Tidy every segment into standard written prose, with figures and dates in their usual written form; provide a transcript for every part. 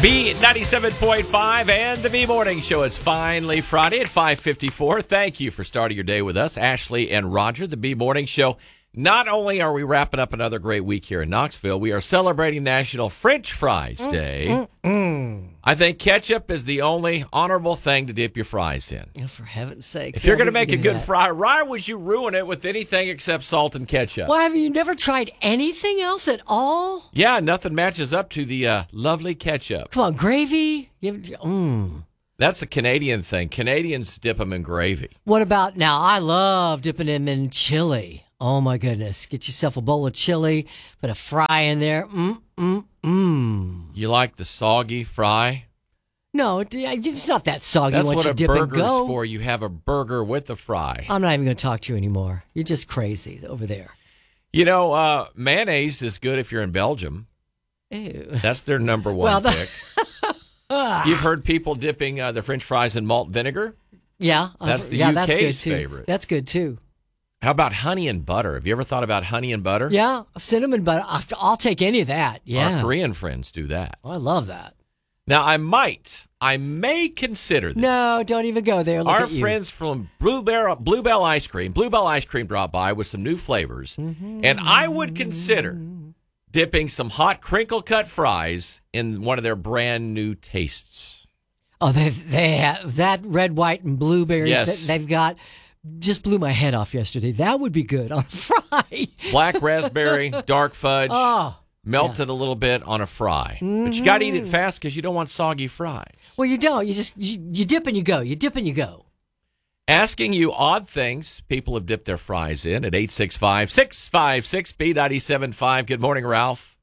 B97.5 and the B Morning Show. It's finally Friday at 5:54. Thank you for starting your day with us, Ashley and Roger, the B Morning Show. Not only are we wrapping up another great week here in Knoxville, we are celebrating National French Fries Day. I think ketchup is the only honorable thing to dip your fries in. Oh, for heaven's sake. If you're going to make a good fry, why would you ruin it with anything except salt and ketchup? Why, have you never tried anything else at all? Yeah, nothing matches up to the lovely ketchup. Come on, gravy? That's a Canadian thing. Canadians dip them in gravy. What about, now, I love dipping them in chili. Oh, my goodness. Get yourself a bowl of chili, put a fry in there. You like the soggy fry? No, it's not that soggy. That's once what you a dip and burger's go. for. You have a burger with a fry. I'm not even going to talk to you anymore. You're just crazy over there. You know, mayonnaise is good if you're in Belgium. Ew. That's their number one pick. You've heard people dipping the French fries in malt vinegar? Yeah. That's the that's good UK's too. favorite. That's good, too. How about honey and butter? Have you ever thought about honey and butter? Yeah, cinnamon butter. I'll take any of that. Yeah. Our Korean friends do that. Oh, I love that. Now, I may consider this. No, don't even go there. Look Our at you. friends from Bluebell Ice Cream dropped by with some new flavors, and I would consider dipping some hot crinkle-cut fries in one of their brand new tastes. Oh, they have that red, white, and blueberry Yes. that they've got. Just blew my head off yesterday. That would be good on a fry. Black raspberry, dark fudge, Oh, melted a little bit on a fry. But you got to eat it fast because you don't want soggy fries. well, you don't. You just you dip and you go. You dip and you go. Asking you odd things people have dipped their fries in at 865-656-B975. Good morning, Ralph.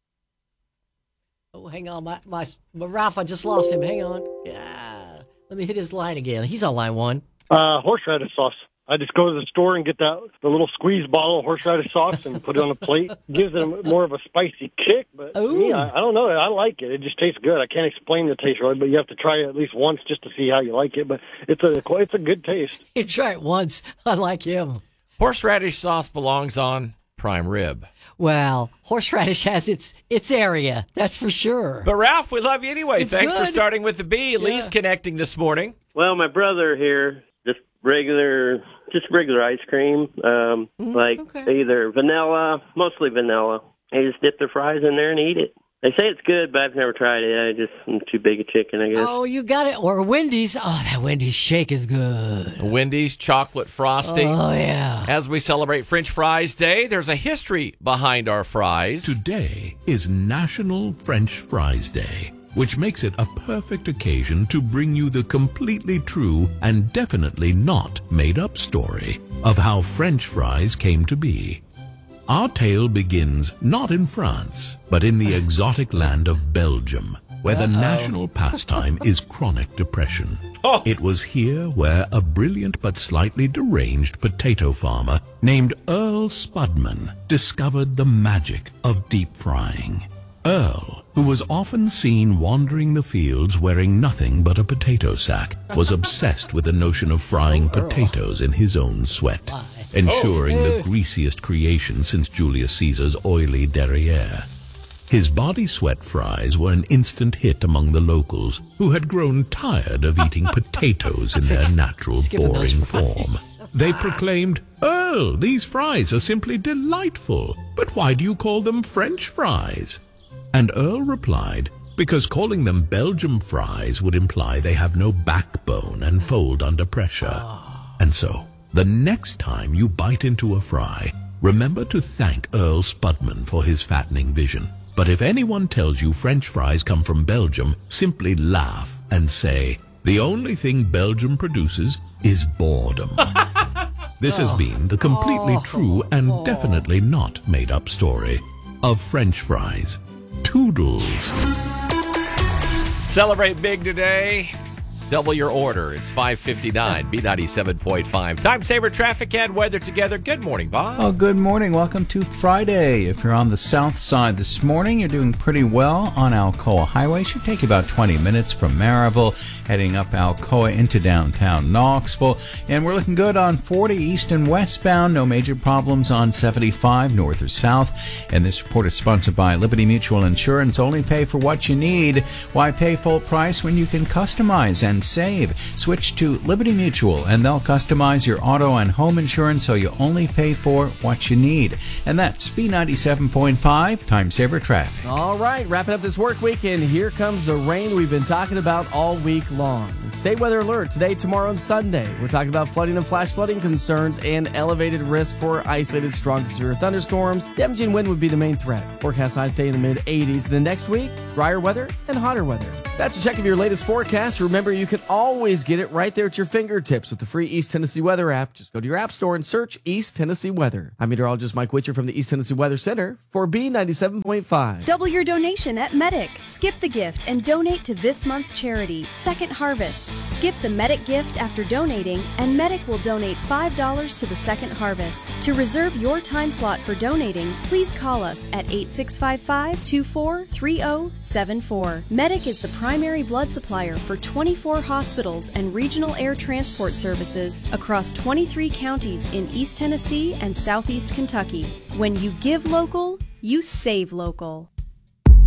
Oh, hang on, my Ralph. I just lost him. Hang on. Yeah, let me hit his line again. He's on line one. Horseradish sauce. I just go to the store and get the little squeeze bottle of horseradish sauce and put it on a plate. Gives it more of a spicy kick, but me, I don't know. I like it. It just tastes good. I can't explain the taste really, but you have to try it at least once just to see how you like it. But it's a good taste. You try it once. I like him. Horseradish sauce belongs on prime rib. Well, horseradish has its area. That's for sure. But Ralph, we love you anyway. It's Thanks for good. starting with the B. Lee's connecting this morning. Well, my brother here, just regular ice cream, either vanilla, mostly vanilla. They just dip their fries in there and eat it. They say it's good, but I've never tried it. I'm too big a chicken, I guess. Oh, you got it. Or Wendy's. Oh, that Wendy's shake is good. Wendy's chocolate frosty. Oh, yeah. As we celebrate French Fries Day, there's a history behind our fries. Today is National French Fries Day, which makes it a perfect occasion to bring you the completely true and definitely not made-up story of how French fries came to be. Our tale begins not in France, but in the exotic land of Belgium, where the national pastime is chronic depression. It was here where a brilliant but slightly deranged potato farmer named Earl Spudman discovered the magic of deep frying. Earl, who was often seen wandering the fields wearing nothing but a potato sack, was obsessed with the notion of frying potatoes in his own sweat, ensuring the greasiest creation since Julius Caesar's oily derriere. His body sweat fries were an instant hit among the locals who had grown tired of eating potatoes in their natural boring form. They proclaimed, "Earl, these fries are simply delightful, but why do you call them French fries?" And Earl replied, because calling them Belgium fries would imply they have no backbone and fold under pressure. And so, the next time you bite into a fry, remember to thank Earl Spudman for his fattening vision. But if anyone tells you French fries come from Belgium, simply laugh and say, the only thing Belgium produces is boredom. This has been the completely true and definitely not made-up story of French fries. Toodles. Celebrate big today. Double your order. It's $5.59. B97.5. Time saver traffic and weather together. Good morning, Bob. Oh, good morning. Welcome to Friday. If you're on the south side this morning, you're doing pretty well on Alcoa Highway. Should take you about 20 minutes from Maryville, heading up Alcoa into downtown Knoxville. And we're looking good on 40 east and westbound. No major problems on 75 north or south. And this report is sponsored by Liberty Mutual Insurance. Only pay for what you need. Why pay full price when you can customize and save? Switch to Liberty Mutual and they'll customize your auto and home insurance so you only pay for what you need. And that's B97.5 Time Saver Traffic. All right, wrapping up this work week, and here comes the rain we've been talking about all week long. State weather alert today, tomorrow, and Sunday. We're talking about flooding and flash flooding concerns and elevated risk for isolated strong to severe thunderstorms. Damaging wind would be the main threat. Forecast highs stay in the mid-80s. The next week, drier weather and hotter weather. That's a check of your latest forecast. Remember, you can always get it right there at your fingertips with the free East Tennessee Weather app. Just go to your app store and search East Tennessee Weather. I'm meteorologist Mike Witcher from the East Tennessee Weather Center for B97.5. Double your donation at Medic. Skip the gift and donate to this month's charity, Second Harvest. Skip the Medic gift after donating, and Medic will donate $5 to the Second Harvest. To reserve your time slot for donating, please call us at 8655-243074. Medic is the primary blood supplier for 24 hospitals and regional air transport services across 23 counties in East Tennessee and Southeast Kentucky. When you give local, you save local.